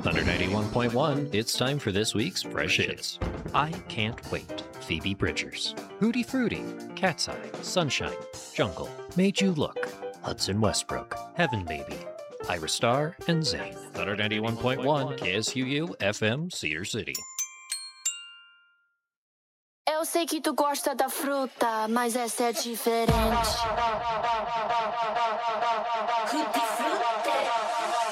Thunder 91.1, it's time for this week's Fresh Hits. I Can't Wait, Phoebe Bridgers. Hootie Fruity, Cat's Eye, Sunshine, Jungle, Made You Look, Hudson Westbrook, Heaven Baby, Ira Star, and Zayn. Thunder 91.1, KSUU, FM, Cedar City. Eu sei que tu gosta da fruta, mas essa é diferente. Tutti frutti.